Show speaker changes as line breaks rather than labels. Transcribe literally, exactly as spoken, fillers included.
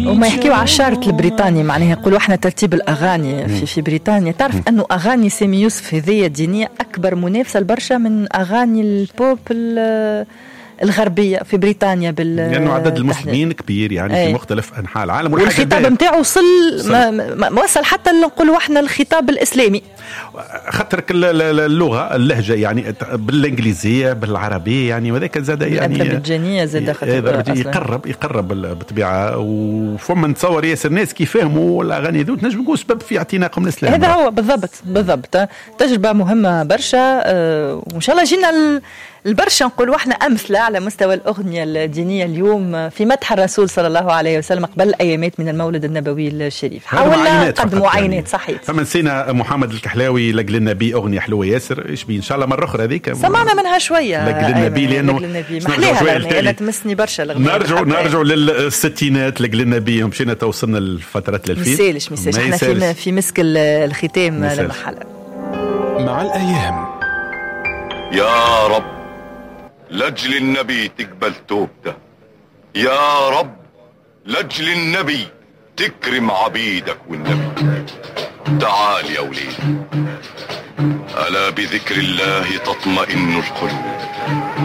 وما يحكيوا على الشارت البريطاني، معناها يقولوا احنا ترتيب الاغاني في في بريطانيا. تعرف انه اغاني سامي يوسف هذية الدينية اكبر منافسه لبرشا من اغاني البوب الغربية في بريطانيا، بال
لأنه عدد المسلمين كبير يعني أي. في مختلف أنحاء العالم،
والخطاب نتاعو وصل ما, ما وصل حتى نقولوا احنا الخطاب الإسلامي.
خاطرك اللغة اللهجة يعني بالإنجليزية بالعربية يعني، وذاك زاد يعني
الأذربيجانية زاد
يقرب يقرب بالطبيعة. وفما نتصور ياسر ناس كيف فهموا الأغاني ذو تنجم نقول سبب في اعتناقهم الإسلام.
هذا هو بالضبط بالضبط. تجربة مهمة برشا، وإن شاء الله جينا البرشا نقول احنا امثله على مستوى الاغنيه الدينيه اليوم في مدح الرسول صلى الله عليه وسلم قبل ايامات من المولد النبوي الشريف. حاولنا نقدموا عينات يعني. صحيح.
فما نسينا محمد الكحلاوي لقل النبي اغنيه حلوه ياسر، ايش بي ان شاء الله مره اخرى هذيك
سمعنا منها شويه
لقل النبي، لانه
محليها انا تمسني برشا الاغنيه.
نرجع نرجع للستينات لقل النبي، مشينا توصلنا لفتره الألفين.
مسالش مسالش احنا في في مسك الختام للمحل
مع الايام.
يا رب لأجل النبي تقبل توبته، يا رب لأجل النبي تكرم عبيدك والنبي. تعال يا وليد، ألا بذكر الله تطمئن القلوب.